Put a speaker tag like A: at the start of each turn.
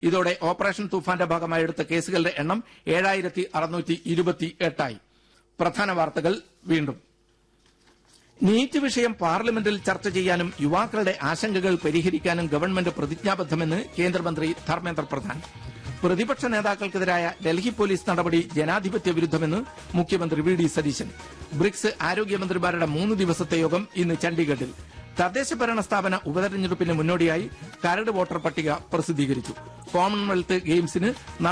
A: ഇതോടെ ഓപ്പറേഷൻ തൂഫാന്റെ ഭാഗമായി എടുത്ത കേസുകളുടെ എണ്ണം 7628 പ്രധാന വാർത്തകൾ വീണ്ടും. നീറ്റ് വിഷയം പാർലമെന്റിൽ ചർച്ച ചെയ്യാനും യുവാക്കളുടെ ആശങ്കകൾ പരിഹരിക്കാനും ഗവൺമെന്റ് പ്രതിജ്ഞാബദ്ധമെന്ന് കേന്ദ്രമന്ത്രി ധർമ്മേന്ദ്ര പ്രധാൻ. പ്രതിപക്ഷ നേതാക്കൾക്കെതിരായ ഡൽഹി പോലീസ് നടപടി ജനാധിപത്യ വിരുദ്ധമെന്ന് മുഖ്യമന്ത്രി വി ഡി സതീശൻ. ബ്രിക്സ് ആരോഗ്യമന്ത്രിമാരുടെ 3 ദിവസത്തെ യോഗം ഇന്ന് ചണ്ഡീഗഡിൽ. തദ്ദേശ ഭരണ സ്ഥാപന ഉപതെരഞ്ഞെടുപ്പിന് മുന്നോടിയായി കരട് വോട്ടർ പട്ടിക പ്രസിദ്ധീകരിച്ചു. കോമൺവെൽത്ത് ഗെയിംസിന്